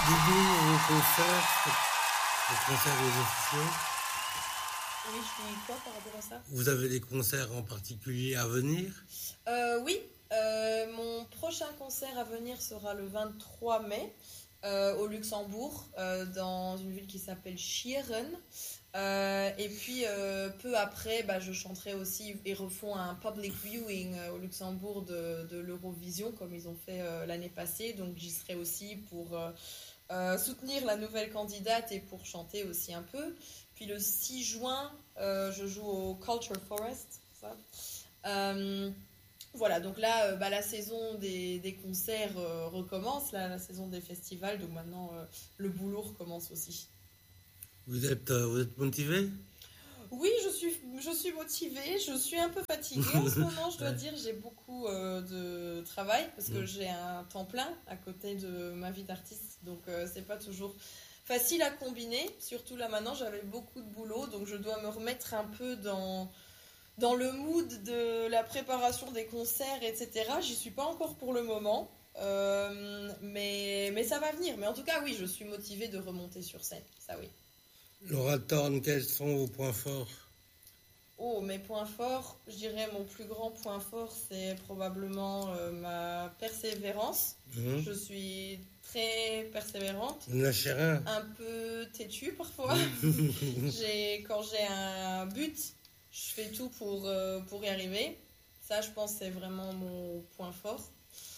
Dites-nous vos concerts et officiels. Oui, je suis quoi par rapport à ça? Vous avez des concerts en particulier à venir? Oui, mon prochain concert à venir sera le 23 mai au Luxembourg, dans une ville qui s'appelle Schieren. Et puis peu après, je chanterai aussi. Ils refont un public viewing au Luxembourg de l'Eurovision, comme ils ont fait l'année passée. Donc j'y serai aussi pour soutenir la nouvelle candidate et pour chanter aussi un peu. Puis le 6 juin, je joue au Culture Forest. Ça. Voilà, donc là, la saison des concerts recommence, là, la saison des festivals. Donc maintenant, le boulot recommence aussi. Vous êtes motivé? Oui, je suis motivée, je suis un peu fatiguée en ce moment, je dois dire, j'ai beaucoup de travail parce que j'ai un temps plein à côté de ma vie d'artiste, donc c'est pas toujours facile à combiner, surtout là maintenant j'avais beaucoup de boulot, donc je dois me remettre un peu dans le mood de la préparation des concerts, etc. J'y suis pas encore pour le moment, mais ça va venir, mais en tout cas oui, je suis motivée de remonter sur scène, ça oui. Laura Thorne, quels sont vos points forts? Oh, mes points forts, je dirais mon plus grand point fort, c'est probablement ma persévérance. Je suis très persévérante. Vous ne lâchez rien. Un peu têtue parfois. Quand j'ai un but, je fais tout pour y arriver. Ça, je pense, c'est vraiment mon point fort.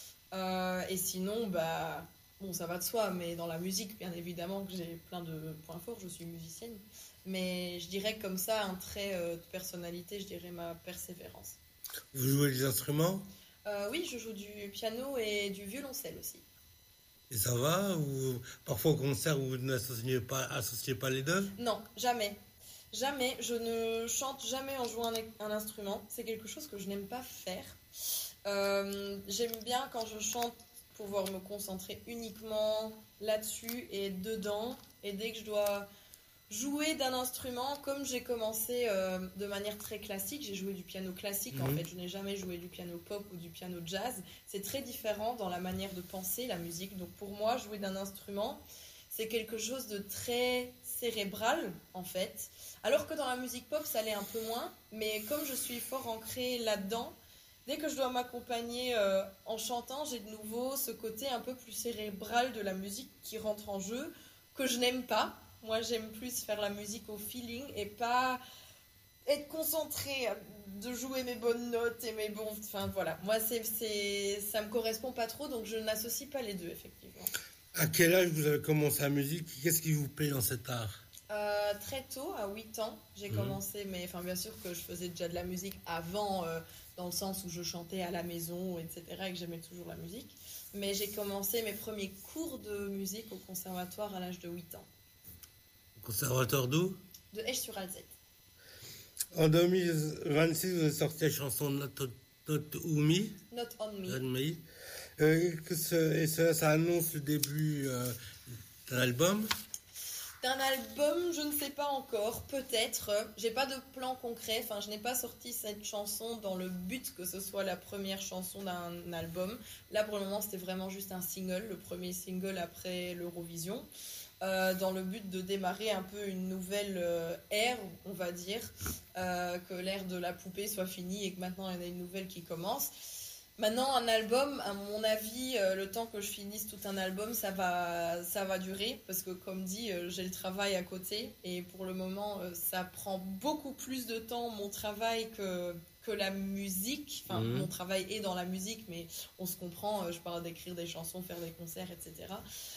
Et sinon, bon, ça va de soi, mais dans la musique, bien évidemment, que j'ai plein de points forts. Je suis musicienne. Mais je dirais comme ça, un trait de personnalité, je dirais ma persévérance. Vous jouez des instruments? Oui, je joue du piano et du violoncelle aussi. Et ça va? Ou parfois au concert, vous n'associez pas les deux? Non, jamais. Jamais. Je ne chante jamais en jouant un instrument. C'est quelque chose que je n'aime pas faire. J'aime bien quand je chante pouvoir me concentrer uniquement là-dessus et dedans. Et dès que je dois jouer d'un instrument, comme j'ai commencé de manière très classique, j'ai joué du piano classique en fait, je n'ai jamais joué du piano pop ou du piano jazz, c'est très différent dans la manière de penser la musique, donc pour moi jouer d'un instrument c'est quelque chose de très cérébral en fait, alors que dans la musique pop ça l'est un peu moins, mais comme je suis fort ancrée là-dedans, dès que je dois m'accompagner en chantant, j'ai de nouveau ce côté un peu plus cérébral de la musique qui rentre en jeu, que je n'aime pas. Moi, j'aime plus faire la musique au feeling et pas être concentrée de jouer mes bonnes notes et mes bons... Enfin, voilà. Moi, ça me correspond pas trop, donc je n'associe pas les deux, effectivement. À quel âge vous avez commencé la musique? Qu'est-ce qui vous plaît dans cet art? Très tôt, à 8 ans, j'ai commencé, mais enfin, bien sûr que je faisais déjà de la musique avant, dans le sens où je chantais à la maison, etc., et que j'aimais toujours la musique. Mais j'ai commencé mes premiers cours de musique au conservatoire à l'âge de 8 ans. Conservatoire d'où? De Esch-sur-Alzette. En 2026, vous avez sorti la chanson Not On Me. Not On Me. On Me. Et ça annonce le début d'un album? D'un album, je ne sais pas encore, peut-être. J'ai pas de plan concret, enfin je n'ai pas sorti cette chanson dans le but que ce soit la première chanson d'un album. Là pour le moment c'était vraiment juste un single, le premier single après l'Eurovision. Dans le but de démarrer un peu une nouvelle ère, on va dire, que l'ère de la poupée soit finie et que maintenant il y en a une nouvelle qui commence. Maintenant, un album, à mon avis, le temps que je finisse tout un album, ça va durer, parce que comme dit, j'ai le travail à côté, et pour le moment, ça prend beaucoup plus de temps, mon travail, que la musique. Enfin, mon travail est dans la musique, mais on se comprend, je parle d'écrire des chansons, faire des concerts, etc.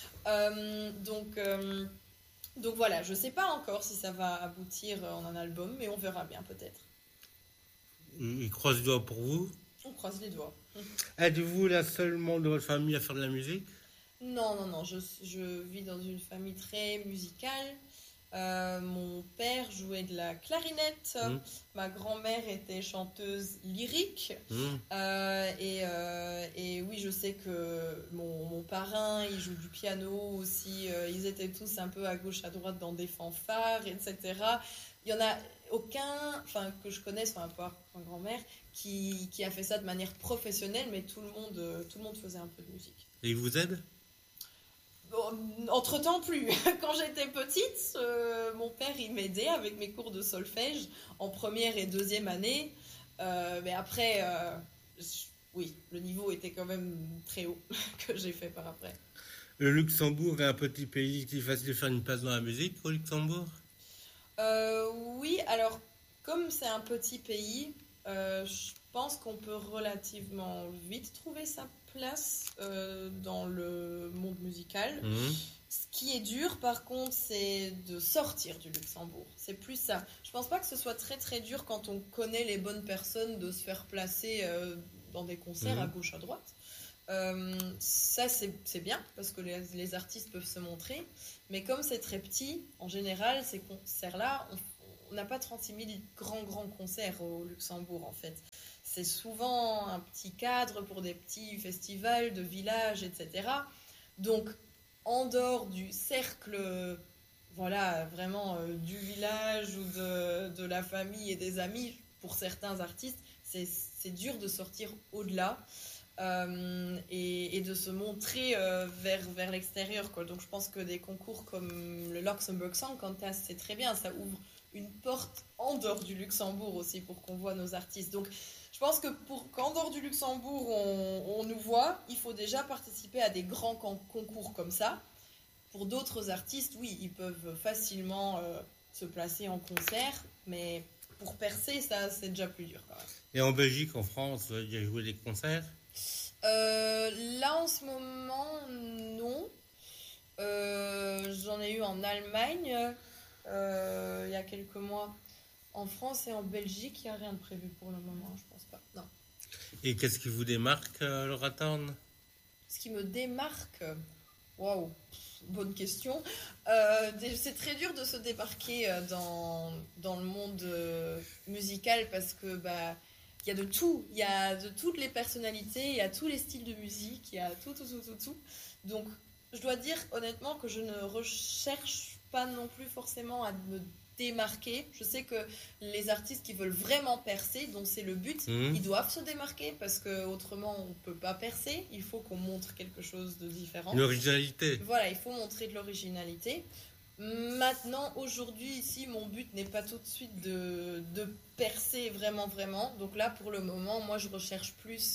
Donc voilà, je sais pas encore si ça va aboutir en un album, mais on verra bien peut-être. Il croise les doigts pour vous? On croise les doigts. Êtes-vous la seule membre de votre famille à faire de la musique? Non, je vis dans une famille très musicale. Mon père jouait de la clarinette, ma grand-mère était chanteuse lyrique, et oui, je sais que mon parrain, il joue du piano aussi, ils étaient tous un peu à gauche, à droite dans des fanfares, etc. Il y en a aucun, enfin que je connaisse, enfin à part ma grand-mère, qui a fait ça de manière professionnelle, mais tout le monde faisait un peu de musique. Et il vous aide? Bon, Entre-temps, plus. Quand j'étais petite, mon père, il m'aidait avec mes cours de solfège en première et deuxième année. Mais après, oui, le niveau était quand même très haut que j'ai fait par après. Le Luxembourg est un petit pays qui est facile de faire une place dans la musique au Luxembourg. Oui, alors, comme c'est un petit pays, je pense qu'on peut relativement vite trouver sa place dans le monde musical. Mhm. Ce qui est dur, par contre, c'est de sortir du Luxembourg. C'est plus ça. Je pense pas que ce soit très très dur quand on connaît les bonnes personnes de se faire placer dans des concerts à gauche à droite. Ça, c'est bien parce que les artistes peuvent se montrer. Mais comme c'est très petit, en général, ces concerts-là, on n'a pas 36 000 grands concerts au Luxembourg, en fait. C'est souvent un petit cadre pour des petits festivals de villages, etc. Donc, en dehors du cercle, voilà, vraiment du village ou de la famille et des amis, pour certains artistes, c'est dur de sortir au-delà et de se montrer vers l'extérieur, quoi. Donc je pense que des concours comme le Luxembourg Song Contest, c'est très bien, ça ouvre une porte en dehors du Luxembourg aussi pour qu'on voit nos artistes. Donc je pense que pour qu'en dehors du Luxembourg on nous voit, il faut déjà participer à des grands concours comme ça. Pour d'autres artistes, oui, ils peuvent facilement se placer en concert, mais pour percer, ça c'est déjà plus dur quand même. Et en Belgique, en France, vous avez joué des concerts? Là en ce moment, non. J'en ai eu en Allemagne il y a quelques mois. En France et en Belgique, il n'y a rien de prévu pour le moment, je pense pas. Non. Et qu'est-ce qui vous démarque, Laura Thorne? Ce qui me démarque, waouh, bonne question. C'est très dur de se démarquer dans le monde musical parce que bah il y a de tout, il y a de toutes les personnalités, il y a tous les styles de musique, il y a tout. Donc je dois dire honnêtement que je ne recherche pas non plus forcément à me démarquer. Je sais que les artistes qui veulent vraiment percer, dont c'est le but, ils doivent se démarquer parce que autrement on peut pas percer. Il faut qu'on montre quelque chose de différent. L'originalité. Voilà, il faut montrer de l'originalité. Maintenant, aujourd'hui, ici, mon but n'est pas tout de suite de percer vraiment. Donc là, pour le moment, moi, je recherche plus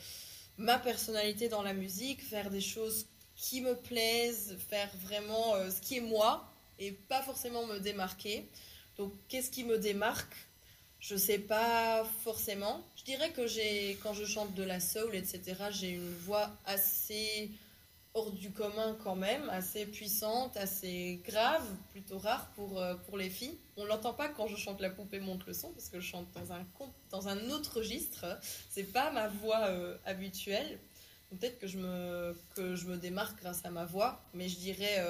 ma personnalité dans la musique, faire des choses qui me plaisent, faire vraiment ce qui est moi et pas forcément me démarquer. Donc, qu'est-ce qui me démarque? Je sais pas forcément. Je dirais que quand je chante de la soul, etc., j'ai une voix assez hors du commun quand même, assez puissante, assez grave, plutôt rare pour les filles. On l'entend pas quand je chante La poupée monte le son, parce que je chante dans un autre registre. C'est pas ma voix habituelle. Donc peut-être que je me démarque grâce à ma voix, mais je dirais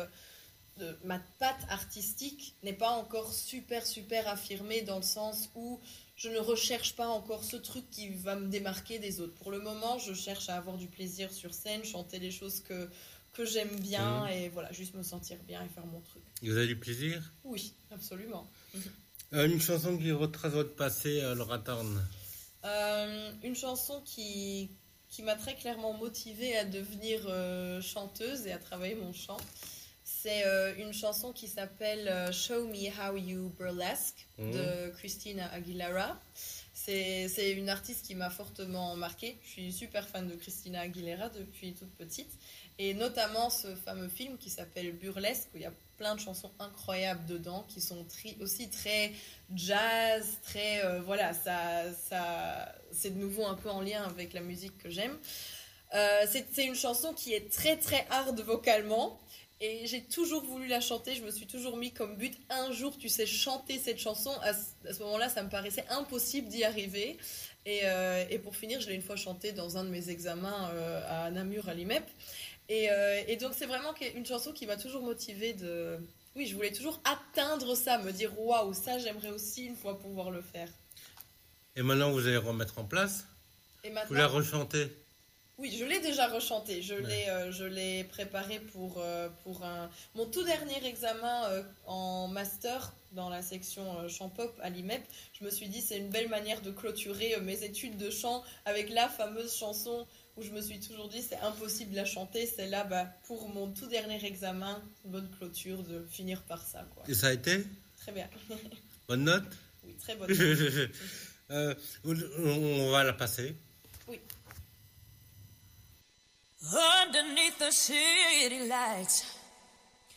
ma patte artistique n'est pas encore super affirmée dans le sens où je ne recherche pas encore ce truc qui va me démarquer des autres. Pour le moment, je cherche à avoir du plaisir sur scène, chanter les choses que j'aime bien et voilà, juste me sentir bien et faire mon truc. Et vous avez du plaisir? Oui, absolument. Une chanson qui retrace votre passé, Laura Thorne? Une chanson qui m'a très clairement motivée à devenir chanteuse et à travailler mon chant. C'est une chanson qui s'appelle Show Me How You Burlesque de Christina Aguilera. C'est une artiste qui m'a fortement marquée. Je suis super fan de Christina Aguilera depuis toute petite. Et notamment ce fameux film qui s'appelle Burlesque, où il y a plein de chansons incroyables dedans, qui sont aussi très jazz, très... voilà, c'est de nouveau un peu en lien avec la musique que j'aime. C'est une chanson qui est très hard vocalement. Et j'ai toujours voulu la chanter, je me suis toujours mis comme but, un jour tu sais chanter cette chanson. À ce moment-là, ça me paraissait impossible d'y arriver. Et pour finir, je l'ai une fois chantée dans un de mes examens à Namur, à l'IMEP. Et donc c'est vraiment une chanson qui m'a toujours motivée de... Oui, je voulais toujours atteindre ça, me dire waouh, ça j'aimerais aussi une fois pouvoir le faire. Et maintenant vous allez remettre en place? Et maintenant, vous la rechantez? Oui, je l'ai déjà rechanté. Je l'ai préparé pour mon tout dernier examen en master dans la section chant pop à l'IMEP. Je me suis dit c'est une belle manière de clôturer mes études de chant avec la fameuse chanson où je me suis toujours dit c'est impossible de la chanter, c'est là pour mon tout dernier examen, une bonne clôture de finir par ça, quoi. Et ça a été? Très bien. Bonne note? Oui, très bonne note. On va la passer. Oui. Underneath the city lights,